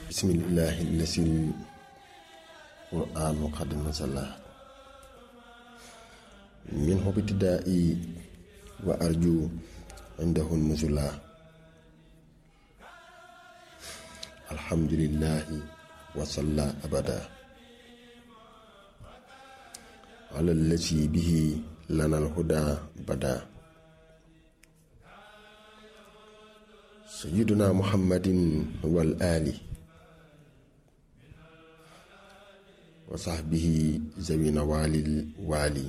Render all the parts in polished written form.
bismillahi lasil qur'anu qad nazala minhu ibtida'i wa arju indahu nuzula alhamdulillahi wa salla abada ala allazi bihi lana alhuda bada sayyiduna muhammadin wal ali wa sahbihi zawina walil wali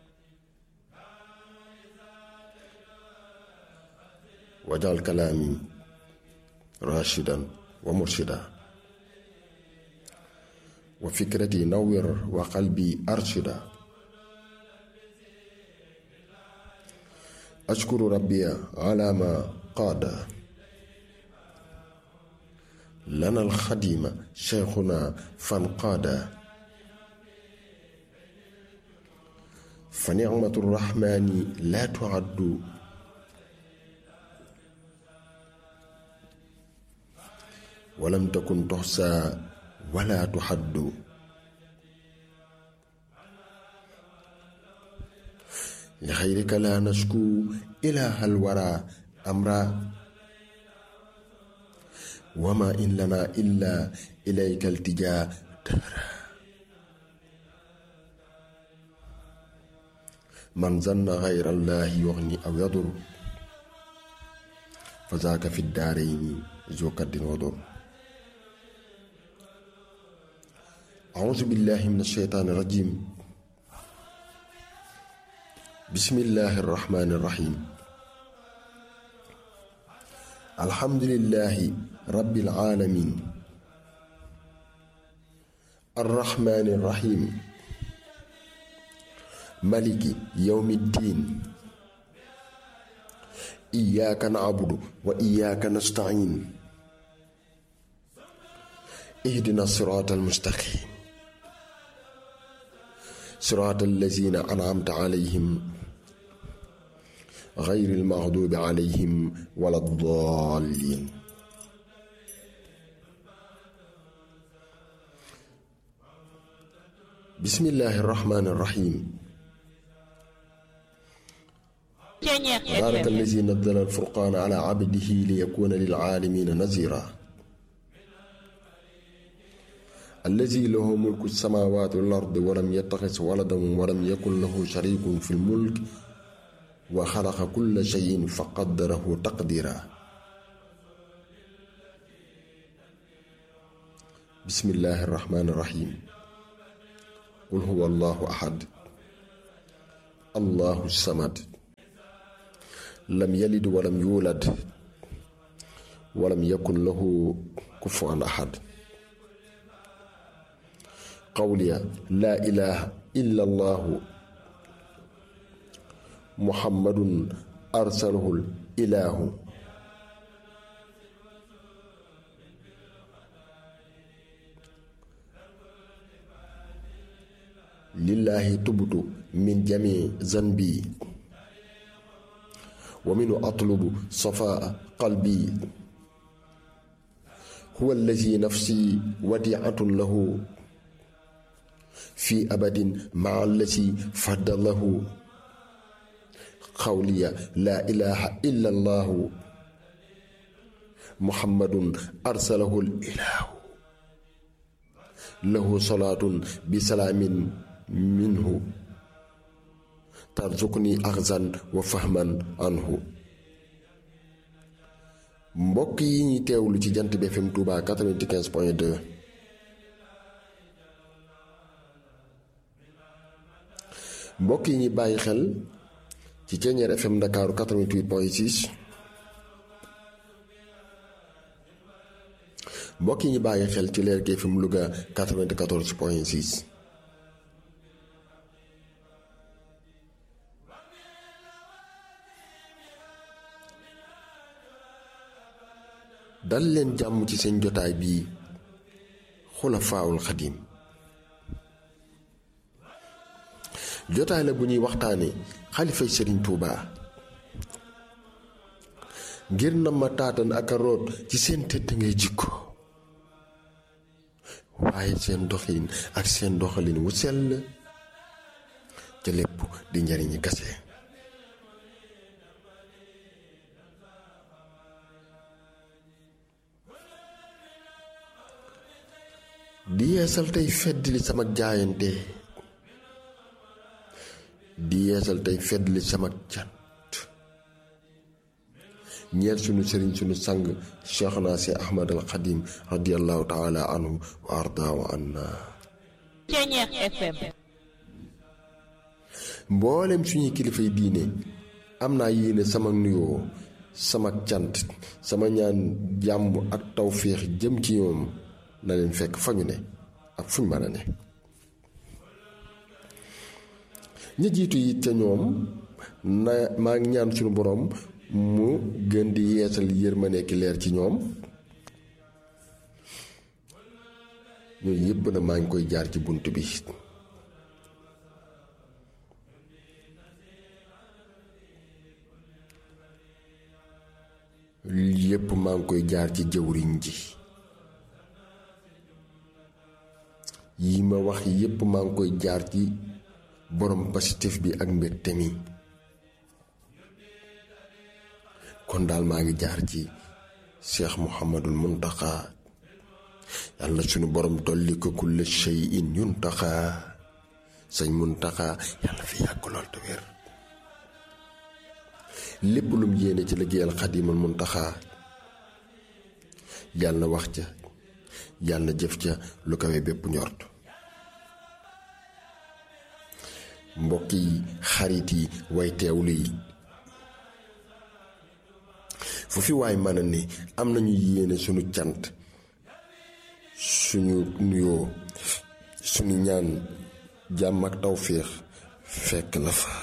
wajal kalami rashidan wa murshida wa fikrati nawwir wa qalbi arshida ashkuru rabbiya ala ma qada lana alxadima cheikhuna fanqaada fa nicmatu rrahmani la tuaddu walam takun tuxsa wala tuxaddu li xayrika la nashku ilaha alwara amra wama in lana illa ilayka altija dahra man zanna ghayra allahi yughni aw yadur fa zaaka fi daarayni zu kaddin wa dur a'uuzu billahi min ash-shaytaani rajiim bismillahi rahmaani rahiim alhamdulillahi rabbil aalamiin arrahmaani rahiim maliki yawmi ddiin iyyaaka na'budu wa iyyaaka nasta'iin ihdina siraatal mustaqiim siraatal laziina an'amta alayhim gayril maxduubi alayhim wala daalliin bismillaahi rahmaani rahiim tabaaraka allazii nazzala al-furqaana alaa abdihi liyakuuna lil aalamiina naziiraa allazii lahu mulku samaawaati wal ardi wa lam yattaxis waladan wa lam yakun lahu shariikun fil mulki wa xalaqa kulla shay'in fa qaddarahu taqdiira bismillaahi rahmaani rahiim qul huwa allaahu ahad allaahu samad lam yalid wa lam yuulad wa lam yakun lahu kufuwan ahad qawliya laa ilaaha illa allaahu muhammadun arsalahul ilaahu lillaahi tubtu min jamii zanbi wa minu atlubu safaa qalbi huwa allazi nafsi wadiatun lahu fi abadin maa allazi faddalahu xawliya laa ilaaha illa allaahu muhammadun arsalahul ilaahu lahu salaatun bi salaamin minhu tarzuqni axzan wa fahman anhu mbokk yi ñuy teewlu ci Jant bi FM Touba 95.2 mbokk yi ñuy bàyyi xel ci Ceeñeer FM Ndakaaru 88.6 mbokk yi ñu bàyyi xel ci Leer gi FM Louga 94.6 dal leen jàmm ci seen jotaay bii Xulafaa'ul Xadiim jotaay la bu ñuy waxtaane xalifay Sëriñ Tuubaa ngir na ma taatan ak a root ci seen tëdd ngay jikko waaye seen doxin ak seen doxalin wu sell ca lépp di njariñi kase. di yeesal tey feddli sama jaayante, di yeesal tey feddli sama cant ñeel sunu sëriñ sunu sang Cheikhna si Ahmad al Xadim radiyallahu taala anhu wa arda wa anna. mboolem suñuy kilifay diine am naa yéene sama nuyoo, sama cant, sama ñaan jàmm ak tawféex jëm ci ñoom na leen fekk fa ñu ne ak fuñ mën a ne. ña jiitu yi ca ñoom na maa ngi ñaan suñu boroom mu gën di yeesal yërmande ki leer ci ñoom. ñooyu yépp na maa ngi koy jaar ci bunt bi. yépp maa ngi koy jaar ci jëwriñ ji. yi ma wax yépp maa ngi koy jaar ci borom positif bi ak mbégte mi. kon daal maa ngi jaar ci Cheikh Mouhamadul Muntaxa, yàlla sunu borom dolli ko kulle shay'in yuntaxa. sëñ Muntaxa yàlla fi yàgg lool te wér. lépp lum yéene ci liggéeyal Xaadimul Muntaxa yàlla wax ca yàlla jëf ca lu kawe bépp njort. mbokk yi, xarit yi, way teewlu yi, fu fi waay mën a ne am nañu yéene sunu cant, suñu nuyoo, suñu ñaan jàmm ak tawféex fekk la fa.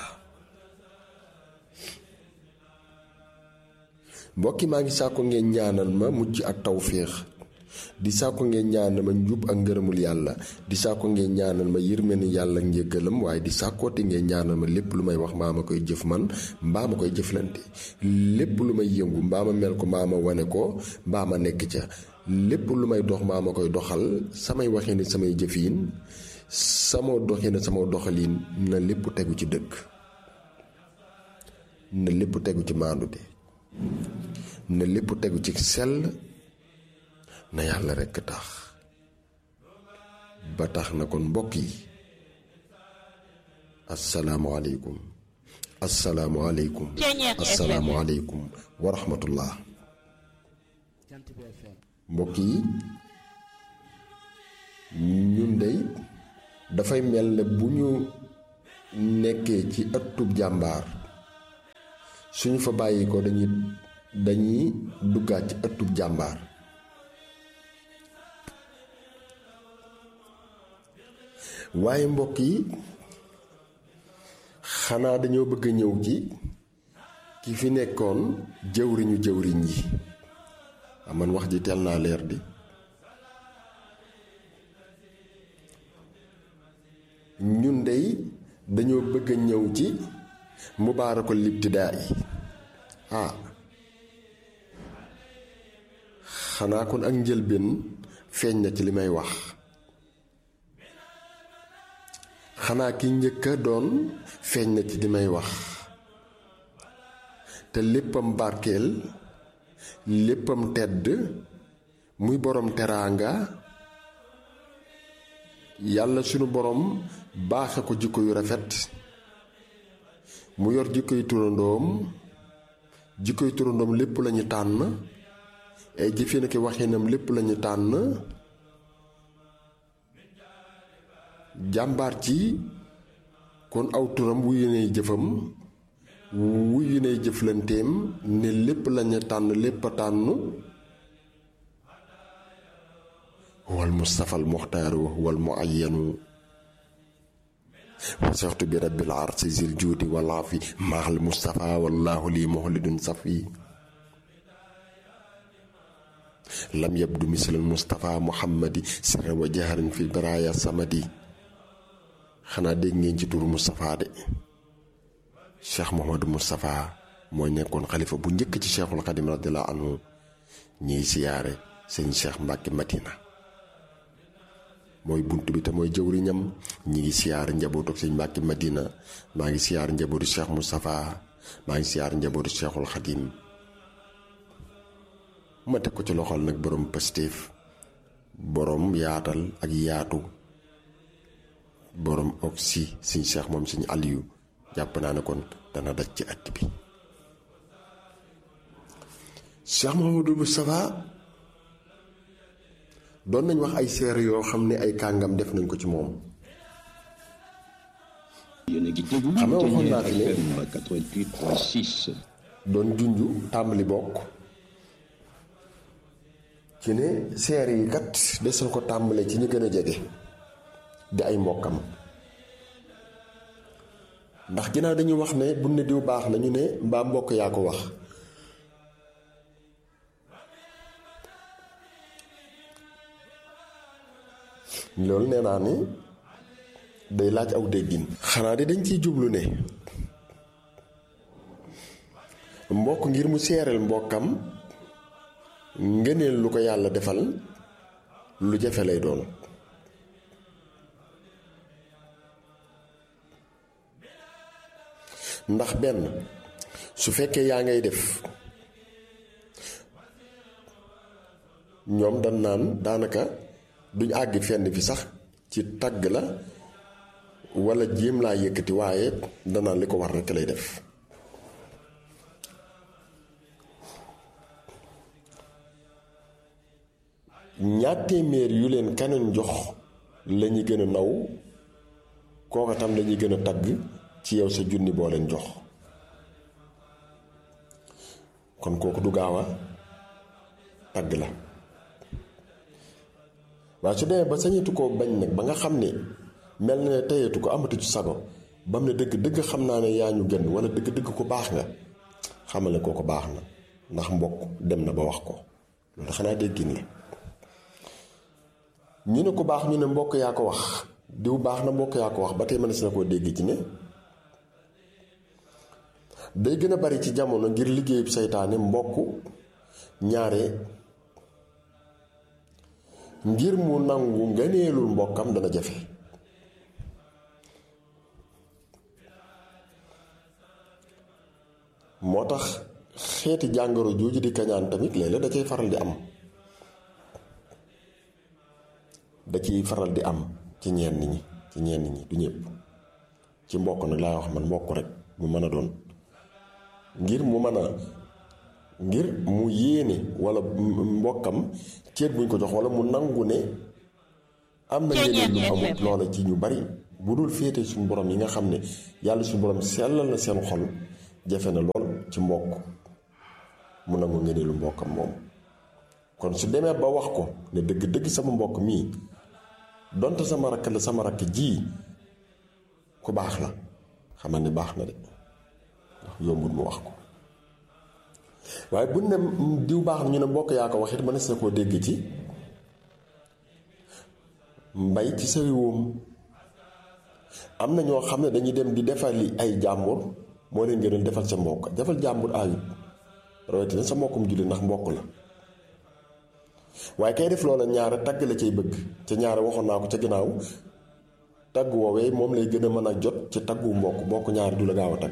mbokki maa ngi sàkku ngeen ñaanal ma mucc ak tawféex, di sàkku ngeen ñaanal ma njub ak ngërëmul yàlla, di sàkku ngeen ñaanal ma yërmande yàlla ak njëggalam, waaye di sàkkooti ngeen ñaanal ma lépp lu may wax mbaa ma koy jëf man mbaa ma koy jëflante, lépp lu may yëngu mbaa ma mel ko mbaa ma wane ko mbaa ma nekk ca, lépp lu may dox mbaa ma koy doxal, samay waxin samay jëfiin, sama doxin sama doxalin na lépp tegu ci dëgg, na lépp tegu ci maandute, na lépp tegu ci sell, na yàlla rekk tax. ba tax na kon mbokk yi, asalaamualeykum asalaamualeykum asalaamualeykum wa rahmatullah. mbokk yi, ñun dey dafay mel ne bu ñu nekkee ci ëttub jàmbaar, suñu fa bàyyi ko dañuy duggaat ci ëttub jàmbaar. waaye mbokk yi, xanaa dañoo bëgg a ñëw ci ki fi nekkoon jëwriñu jëwriñ yi. man wax ji teel naa leer di. ñun dey dañoo bëgg a ñëw ci mubaarakul ibtidaa yi. xanaa kon ak njëlbéen feeñ na ci li may wax. xanaa ki njëkk a doon feeñ na ci li may wax. te léppam barkeel, léppam tedd, muy borom teraanga, yàlla sunu borom baaxe ko jikko yu rafet, mu yor jikkoy turandoom lépp lañu tànn, ay jëfin ak waxinam lépp lañu tànn. jàmbaar ci kon aw turam wuyu nay jëfam, wuyu nay jëflanteem, ne lépp lañu tànn, lépp a tànn. wal mustafa al muxtaaru wal muayyanu wasaxtu bi rabbil arsi zil juudi wal afi maaxal mustafa wallahu li muxlidun safi lam yabdu mislal mustafa muhammadi sirra wa jaharin fi baraaya samadi. xanaa dégg ngeen ci turu Moustapha de. Cheikh Mouhamadou Moustapha mooy nekkoon xalifa bu njëkk ci Cheikhul Xadim radiyallahu anhu. ñiy siyaare sëñ Cheikh Mbacke Madina mooy bunt bi te mooy jëwriñam. ñi ngi siyaar njabootu sëñ Mbàkke Madina, maa ngi siyaar njabootu Cheikh Moustapha, maa ngi siyaar njabootu Cheikhul Khadim. ma teg ko ci loxol nag borom Pastef, borom yaatal ak yaatu, borom oxy sëñ Cheikh moom sëñ Aliou. jàpp naa ne kon dana daj ci att bi. Cheikh Mouhamadou Moustapha doon nañ wax ay seere yoo xam ne ay kàngam def nañ ko ci moom. xam nga waxoon naa fi ne doon junju tàmbali bokk ci ne seere yi kat des na ko tàmbale ci ñu gën a jege di ay mbokkam. ndax ginnaaw dañuy wax ne bu ne diw baax na ñu ne mbaa mbokk yaa ko wax. loolu nee naa ni day laaj aw déggin. xanaa de dañ ciy jublu ne mbokk ngir mu seereel mbokkam ngëneel lu ko yàlla defal lu jafe lay doon. ndax benn su fekkee yaa ngay def ñoom dañ naan daanaka duñ àgg fenn fi sax ci tagg la walla jéem laa yëkkati, waaye danaan li ko war rekk lay def. ñaar téeméer yu leen kaneen jox lañuy gën a naw, kooka tam lañuy gën a tagg ci yow sa junni boo leen jox. kon kooku du gaaw a tagg la. waaye su demee ba sañetu koo bañ nag ba nga xam ne mel na ne teyatu ko amatu ci sago ba mu ne dëgg dëgg xam naa ne yaa ñu gën wala dëgg dëgg ko baax nga, xamal ne kooku baax na, ndax mbokk dem na ba wax ko. loolu xanaa déggin la. ñu ne ko baax ñu ne mbokk yaa ko wax, diw baax na mbokk yaa ko wax, ba tey mënees na koo dégg ci ne day gën a bari ci jamono ngir liggéeyu seytaane. mbokk ñaare ngir mu nangu ngëneelul mbokkam dana jafe. moo tax xeeti jàngoro jooju di kañaan tamit léeg-léeg da cay faral di am. da ciy faral di am ci ñenn ñi du ñëpp. ci mbokk nag laa wax man, mbokk rek mu mën a doon, ngir mu yéene wala mbokkam ceet buñ ko jox wala mu nangu ne am na ñeneen ñu amut. loola ci ñu bari bu dul féete suñu borom yi nga xam ne yàlla suñu borom sellal na seen xol, jafe na lool ci mbokk mu nangu ngëneelu mbokkam moom. kon su demee ba wax ko ne dëgg-dëgg sama mbokk mii donte sama rakk la, sama rakk ji ku baax la, xamal ni baax na de, ndax yombul mu wax ko. waaye bu ne diw baax na ñu ne mbokk yaa ko wax it mënees na koo dégg ci mbay ci sa wóom. am na ñoo xam ne dañuy dem di defali ay jàmbur moo leen gënal defal sa mbokk. defal jàmbur ayut, rawatina sa mbokkum julli ndax mbokk la. waaye kay def loola ñaara tagg la cay bëgg, ca ñaara waxoon naa ko ca ginnaaw, tagg woowee moom lay gën a mën a jot ci taggu mbokk ñaari du la gaaw a tagg.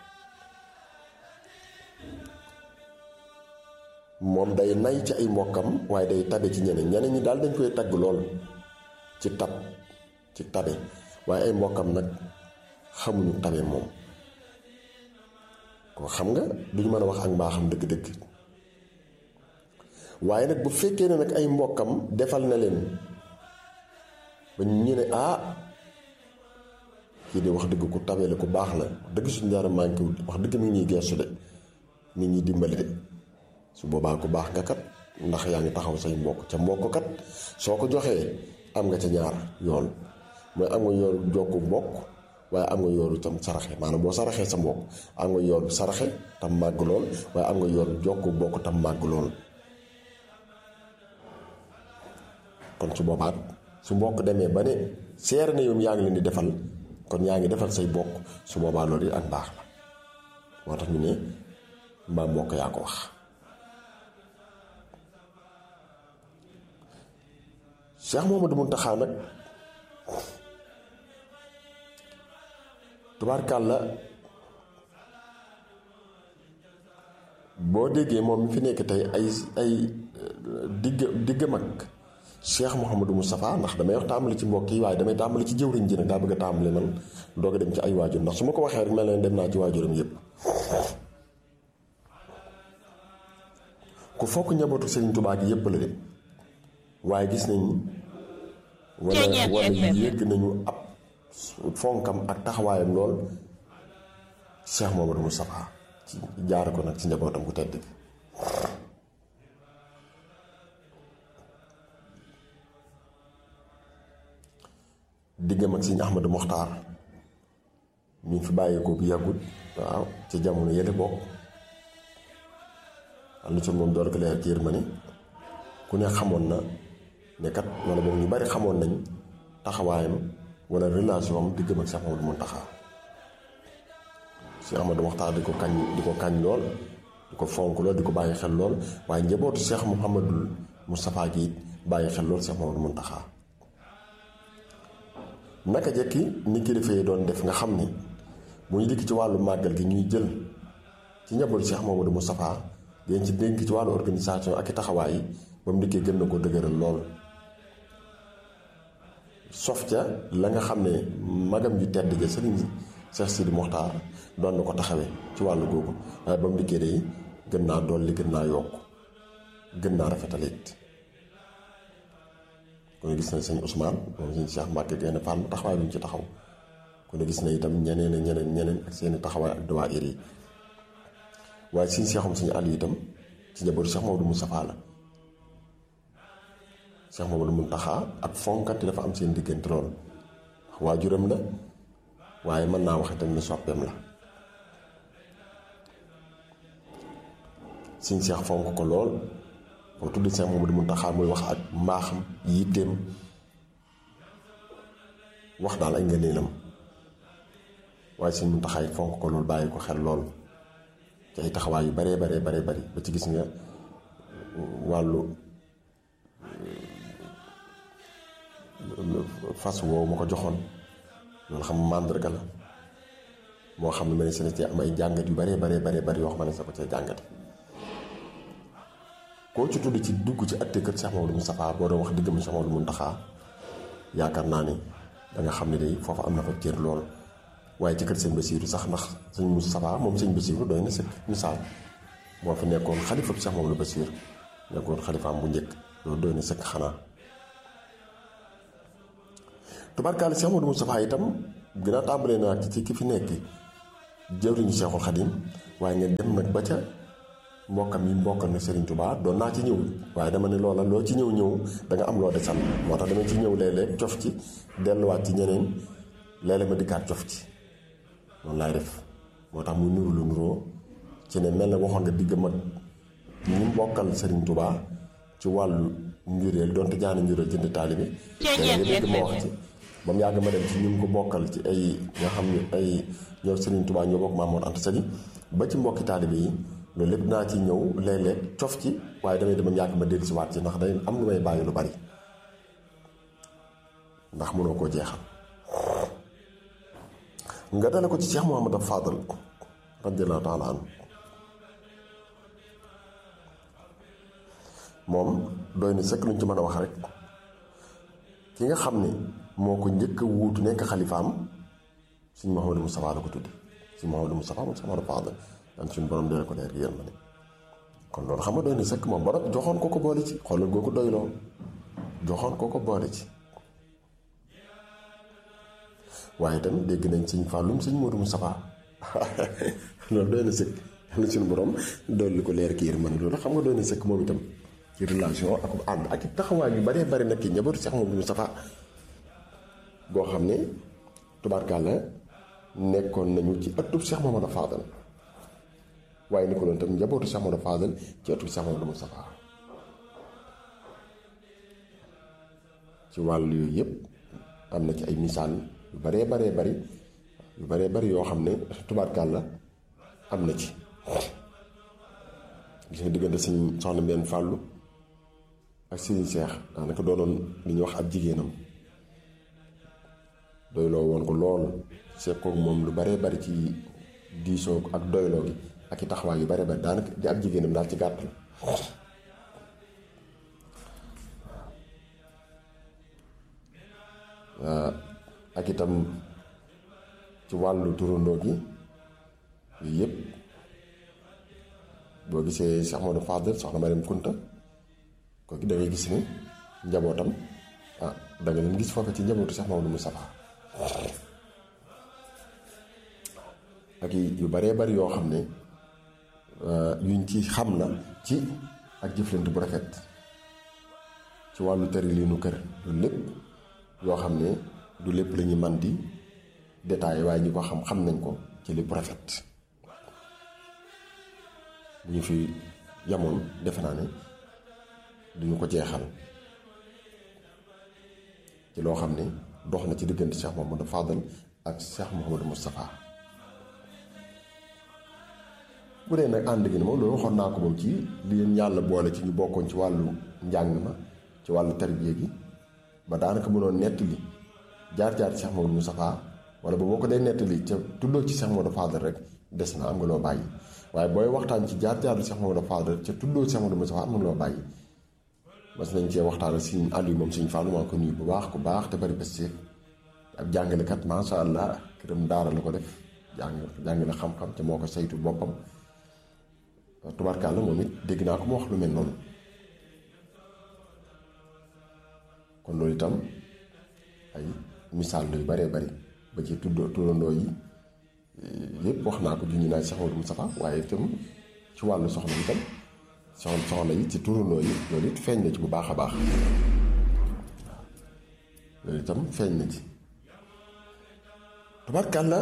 moom day nay ci ay mbokkam waaye day tabe ci ñeneen ñi daal dañ koy tagg lool ci tabe, waaye ay mbokkam nag xamuñu tabe moom. ko xam nga duñu mën a wax ak mbaaxam dëgg-dëgg. waaye nag bu fekkee ne nag ay mbokkam defal na leen ba ñu ne kii de wax dëgg ku tabe la, ku baax la, dëgg suñu dara manqué wut, wax dëgg mi ngi ñuy geesu de, mi ngi ñuy dimbali de, su boobaa ku baax nga kat, ndax yaa ngi taxaw say mbokk. ca mbokk kat soo ko joxee am nga ca ñaar yoon, mooy am nga yoonu jokku mbokk, waaye am nga yoonu tam saraxe. maanaam boo saraxee sa mbokk am nga yoonu saraxe tam màgg lool, waaye am nga yoonu jokku mbokk tam màgg lool. kon su boobaat su mbokk demee ba ne seere na yow yaa ngi leen di defal, kon yaa ngi defal say bokk, su boobaa loolu it ak baax la. moo tax ñu ne mbaa mbokk yaa ko wax. Cheikh Mouhamadou Mountakha nag tubaarkàlla boo déggee moom mi fi nekk tey ay diggam ak Cheikh Mouhamadou Moustapha, ndax damay wax tàmbali ci mbokk yi waaye damay tàmbali ci jëwriñ ji nag daa bëgg a tàmbali man doog a dem ci ay waajur, ndax su ma ko waxee rek mel na dem naa ci waajuram yépp. ku fokk njabootu Serigne Touba gi yépp la de, waaye gis nañ wala yëgg nañu ab fonkam ak taxawaayam lool Cheikh Mouhamadou Moustapha ci jaar ko nag ci njabootam ku tedd gi. diggam ak Sëñ Ahmadou Mokhtar mi fi bàyyeekoo bu yàggut, waaw ci jamono yële bokk am na ci moom door ko leer ci yërmande ku ne xamoon na ne kat wala boog ñu bari xamoon nañ taxawaayam wala relation am diggam ak Cheikh Mouhamadou Mountakha. Cheikh Ahmadou Mokhtar di ko kañ lool, di ko fonk lool, di ko bàyyi xel lool, waaye njabootu Cheikh Mouhamadou Moustapha gi bàyyi xel lool Cheikh Mouhamadou Mountakha. naka jekki ni kilifa yi doon def nga xam ni bu ñu dikk ci wàllu màggal gi ñuy jël ci njabootu Cheikh Mouhamadou Moustapha dañ ci dénk ci wàllu organisation ak i taxawaay yi ba mu dikkee gën na ko dëgëral lool. sof ca la nga xam ne magam ju tedd ja Sëriñ Cheikh Sidi Mokhtar doon na ko taxawee ci wàllu googu, waaye ba mu dikkee day gën naa dolli, gën naa yokk, gën naa rafetalit. kon gis na sëñ Ousmane moom sëñ Cheikh Mbacke Gaïndé Fatma taxawaay bi ñu ci taxaw, kon gis na itam ñeneen ak seeni taxawaay ak dawaayir yi. waaye sëñ Cheikhum sëñ Aliou itam ci njabootu Cheikh Mouhamadou Moustapha la. Cheikh Mouhamadou Mountakha ak fonkante dafa am seen diggante lool, ndax waajuram la waaye mën naa wax itam ne soppeem la. sëñ Cheikh fonk ko lool. boo tudd Cheikh Mouhamadou Mountakha muy wax ak mbaaxam, yitteem, wax daal ay ngëneelam, waaye sëñ Mountakha it fonk ko lool, bàyyi ko xel lool ci ay taxawaay yu baree bari ba ci gis nga wàllu fas woowu ma ko joxoon loolu xam màndarga la moo xam ne ma ne seen ci am ay jàngat yu baree bari yoo xam ne sa ko cay jàngate. koo ci tudd ci dugg ci atte kër Cheikh Mouhamadou Moustapha boo doon wax diggam Cheikh Mouhamadou Mountakha yaakaar naa ne danga xam ne day foofu am na fa cër lool. waaye ci kër sëñ Bassirou sax, ndax sëñ Moustapha moom sëñ Bassirou doy na sëkk misaal moo fi nekkoon xalifa bi Cheikh Mouhamadou Bassirou nekkoon xalifaam bu njëkk, loolu doy na sëkk xanaa. tubaarkaale Cheikh Mouhamadou Moustapha itam gën a tàmbalee naa ci ki fi nekk jëwriñu Cheikhul Khadim, waaye ngeen dem nag ba ca mbokkam yi mbokkal na Serigne Touba doon naa ci ñëw, waaye dama ne loola loo ci ñëw da nga am loo desal, moo tax dama ci ñëw léeg-léeg cof ci delluwaat ci ñeneen, léeg-léeg ma dikkaat cof ci noonu laay def. moo tax muy nuru lu nuroo ci ne mel na waxoon nga digg mag ñi mbokkal Serigne Touba ci wàllu njureel donte jaani njureel jënd taalibe nga dégg ma wax ci ba mu yàgg ma dem ci ñu ko bokkal ci ay nga xam ne ay ñoo Serigne Touba ñoo bokk Maam Mor Anta Sali ba ci mbokki taalibe yi, loolu lépp naa ci ñëw léeg-léeg cof ci, waaye damay dem yàgg ma dellu si waat ci ndax day am lu may bàyyi lu bari ndax mënoo koo jeexal. nga dale ko ci Cheikh Mouhamadou Fadal radiyallahu taala anhu, moom doy na sëkk luñ ci mën a wax rek ki nga xam ne moo ko njëkk a wuutu nekk xalifaam sëñ Mouhamadou Moustapha la ko tudde sëñ Mouhamadou Moustapha moom Cheikh Mouhamadou Fadal daan suñu borom dee ko leer gi yërmande. kon loolu xam nga doy na sëkk moom borom joxoon ko boole ci, xoolal goo ko doyloo joxoon ko boole ci. waaye tamit dégg nañ sëñ Fallum sëñ Modou Moustapha loolu doy na sëkk yàlla suñu borom dolli ko leer ki yërmande. loolu xam nga doy na sëkk moom itam ci relation ak ànd ak taxawaay yu baree bari nag ki njabootu Cheikh Modou Moustapha boo xam ne tubaarkàlla nekkoon nañu ci ëttub Cheikh Mamadou Fadal, waaye ni ko doon tam njabootu Cheikh Mamadou Fadal ci ëttub Cheikh Mamadou Moustapha ci wàllu yooyu yëpp am na ci ay misaal yu baree bari yoo xam ne tubaarkàlla am na ci. gis nga diggante sëñ soxna Mbène Fallou ak sëñ Cheikh daanaka doonoon li ñuy wax ab jigéenam doyloo woon ko lool seet koog moom lu baree bari ci diisoo ak doyloo gi ak i taxawaay yu baree bari daanaka di ab jigéenam daal ci gàttal. ak itam ci wàllu turandoo gi yooyu yëpp boo gisee Cheikh Modou Fadel soxna Mariam Kunta kooku da ngay gis ni njabootam da nga leen gis foofu ci njabootu Cheikh Mamadou Moustapha ak yu baree bari yoo xam ne yuñ ci xam na ci ak jëflante bu rafet ci wàllu tërëliinu kër loolu lépp yoo xam ne du lépp la ñuy man di détaillé waaye ñi ko xam nañ ko ci lépp rafet bu ñu fi yamoon defe naa ne duñu ko jeexal ci loo xam ne dox na ci diggante Cheikh Mamadou Fadal ak Cheikh Mouhamadou Moustapha bu dee nag ànd gi ne moom loolu waxoon naa ko moom ci li leen yàlla boole ci ñu bokkoon ci wàllu njàng ma ci wàllu tarbiya gi ba daanaka mënoon nettali jaar-jaar Cheikh Mamadou Moustapha wala ba boo ko dee nettali ca tuddoo ci Cheikh Mamadou Fadal rek des na am nga loo bàyyi waaye booy waxtaan ci jaar-jaaru Cheikh Mamadou Fadal ca tuddoo Cheikh Mamadou Moustapha am nga loo bàyyi. mas nañ cee waxtaan ak Sëriñ Aliou moom Sëriñ Fallou maa ko nuyu bu baax ku baax te bari pastéef ab jàngalekat macha allah këram daara la ko def jàngale xam-xam te moo ko saytu boppam tubarkàlla moom it dégg naa ko mu wax lu mel noonu kon loolu itam ay misaal yu baree bari ba ci turandoo yi yépp wax naa ko junñi naa Cheikh Mamadou Moustapha waaye itam ci wàllu soxna itam soxna yi ci turandoo yi loolu it feeñ na ci bu baax a baax loolu itam feeñ na ci tubarkàlla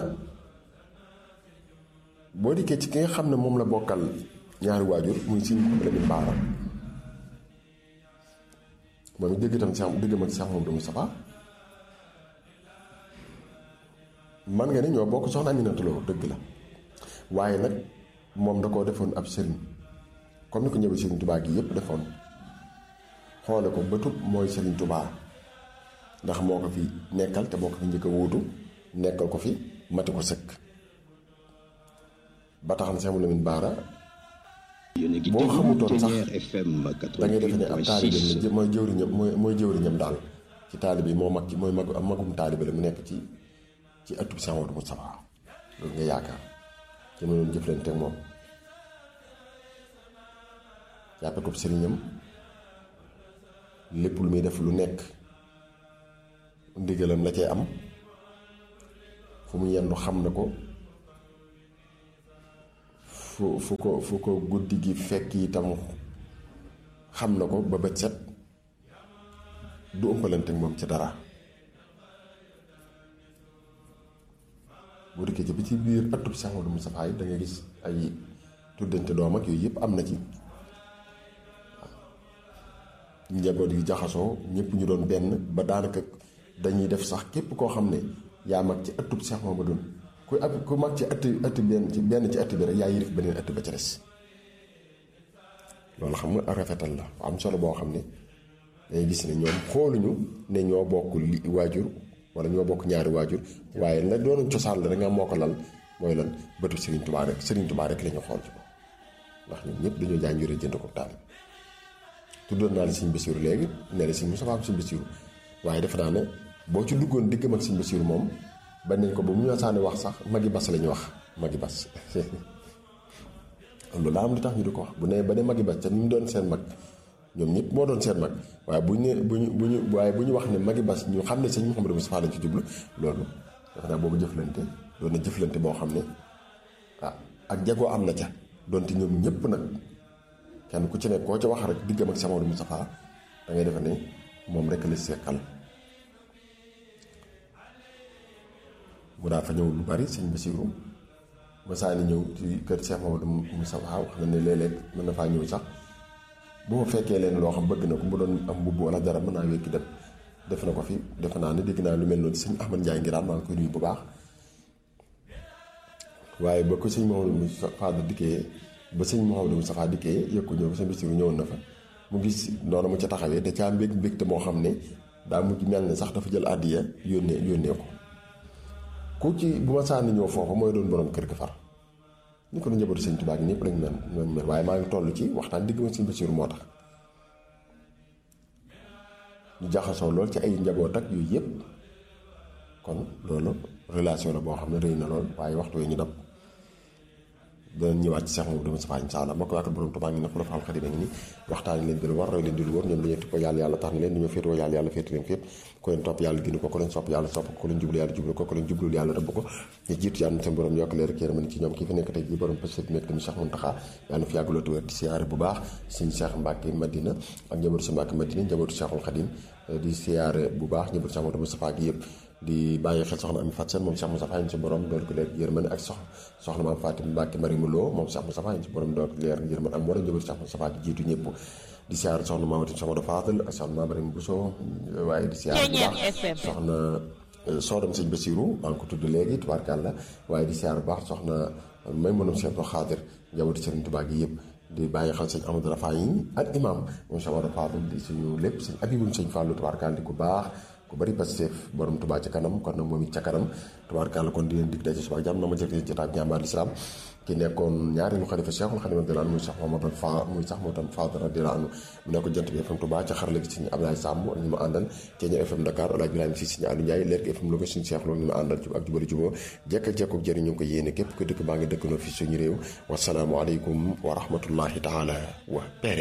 boo dikkee ci ki nga xam ne moom la bokkal ñaari waajur muy Sëriñ Mouhamadou Lamine Bara moom it dégg itam diggam ak Cheikh Mamadou Moustapha man nga ne ñoo bokk soxna Aminata Lo dëgg la waaye nag moom da koo defoon ab sëriñ comme ni ko ñëwee Sëriñ Tubaa gi yépp defoon xoole ko bëtub mooy Sëriñ Tubaa ndax moo ko fi nekkal te moo ko fi njëkk a wuutu nekkal ko fi mati ko sëkk ba tax na Cheikh Mamadou Lamine Bara boo xamutoon sax da ngay defe ne ab taalibe la mooy jëwriñam daal ci taalibe yi moo mag ci mooy magum taalibe la mu nekk ci ëttub Cheikh Mamadou Moustapha loolu nga yaakaar ci noonu jëflante ak moom jàppe ko sëriñam lépp lu muy def lu nekk ndigalam la cay am fu mu yendu xam na ko fu ko guddi gi fekk itam xam na ko ba bët set du ëmpalante ak moom ci dara bu dikkee ci bi ci biir ëttub Cheikh Mamadou Moustapha yi da nga gis ay tuddante doom ak yooyu yëpp am na ci njaboot yu jaxasoo ñëpp ñu doon benn ba daanaka dañuy def sax képp koo xam ne yaa mag ci ëttub Cheikh Mamadou ku mag ci ëtt benn ci ëtt bi rek yaa yilif beneen ëtt ba ca des loolu xam nga rafetal la am solo boo xam ne dangay gis ne ñoom xooluñu ne ñoo bokk waajur wala ñoo bokk ñaari waajur waaye la doon cosaan la nga moo ko lal mooy lan bëtu Serigne Touba rek la ñu xool ci ko ndax ñun ñëpp dañoo jaay njuree jënd ko taalib tuddoon naa la Serigne Bassirou léegi ne la Serigne Moustapha am Serigne Bassirou waaye defe naa ne boo ci duggoon diggam ak Serigne Bassirou moom bañ nañ ko ba mu ñoo saani wax sax magi bas la ñu wax magi bas loolu laa am li tax ñu di ko wax bu ne ba ne magi bas te ni mu doon seen mag ñoom ñëpp moo doon seen mag waaye bu ñu wax ne magi bas ñu xam ne sëñ Mouhamadou Moustapha lañ ci jublu loolu dafa naa boobu jëflante doon na jëflante boo xam ne ak jagoo am na ca doonte ñoom ñëpp nag kenn ku ci nekk koo ca wax rek diggam ak Mouhamadou Moustapha da ngay defe ne moom rek la sekkal mu daa fa ñëw lu bari sëñ Bassirou masaani ñëw ci kër Cheikh Mamadou Moustapha wax na ne léeg-léeg mën na faa ñëw sax bu ma fekkee leen loo xam bëgg na ko mu doon am mbubb wala dara mën naa wékki dem def na ko fi defe naa ne dégg naa lu mel noonu sëñ Ahmad Ndiaye ngiraan maa ngi koy nuyu bu baax waaye ba ko sëñ Mouhamadou Moustapha dikkee ba sëñ Mouhamadou Moustapha dikkee yëg ko ñëw sëñ Bassirou ñëwoon na fa mu gis noonu mu ca taxawee da caa mbégte moo xam ne daa mujj mel ne sax dafa jël àddiya yónnee ko ku ci bu ma sànni ñëw foofu mooy doon borom kër ga far ni ko la njabootu sëñ Tuubaa gi ñëpp lañ mel waaye maa ngi toll ci waxtaan digg ma sëñ Basiiru moo tax ñu jaxasoo lool ci ay njaboot ak yooyu yëpp kon loolu relation la boo xam ne rëy na lool waaye waxtu wee ñu dab danañ ñëwaat ci Cheikh Mamadou Moustapha insha Allah ma ko waat borom Tuubaa ngi ne xula faal xadim ngi ni waxtaan leen di lu war roy leen di lu wóor ñoom dañoo tippoo yàlla tax na leen dañoo féetewoo yàlla féete leen fépp ku leen topp yàlla gindi ko ku leen sopp yàlla sopp ko ku leen jublu yàlla jublu ko ku leen jublul yàlla rëbb ko ñu jiitu yàlla seen borom yokk leer kéer mën ci ñoom kii fi nekk tey ji borom pësét nekk tamit Cheikh Mountakha yàlla fi yàggaloo wér di siyaare bu baax sëñ Cheikh Mbacke Madina ak njabootu si Mbacke Madina njabootu Cheikhul Khadim di siyaare bu baax njabootu Cheikh Mamadou Moustapha gi yëpp di bàyyi xel soxna Ami Fatou Sène moom Cheikh Moustapha yi ci borom dool ko leer yërmande ak soxna maam Fatim Mbacke Marimu Lo moom Cheikh Moustapha yi ci borom dool ko leer yërmande ak mboolem njabootu Cheikh Moustapha gi jiitu ñëpp di siyaare soxna Mamadou Soxna Fadel ak soxna Mamadou Bousso waaye di siyaare bu baax soxna soodam sëñ Basiiru maa ngi ko tudd léegi tubaarkàlla waaye di siyaare bu baax soxna may mënum Cheikh Xaadir njabootu Sëriñ Tuubaa gi yëpp di bàyyi xel sëñ Amadou Rafa yi ak imam moom Cheikh Amadou Fadel di suñu lépp sëñ Abibum sëñ Fallou tubaarkàlla di ku baax ku bari Pastef borom Touba ca kanam kon nag moom it ca kanam tubaarkàlla kon di leen dig daje suba jàmm na ma jëkk jotaay jàmbaar lislaam ki nekkoon ñaareelu xalifa Cheikhul Khadim radiyallahu anhu muy Cheikh Mamadou Fadel radiyallahu anhu mu nekkoon Jant bi FM Touba ca xarala gi sëñ Abdoulaye Samb ak ñi ma àndal Ceeña FM Dakar Olaaj Ibrahima si sëñ Aliou Ndiaye Leer FM Louga sëñ Cheikh loolu ñu ma àndal ak jubali juboo jekk-jekku jëriñ ñu ngi ko yéene képp ko dëkk baa ngi dëkkandoo fi suñu réew wasalaamu aleykum wa rahmatullahi taala wa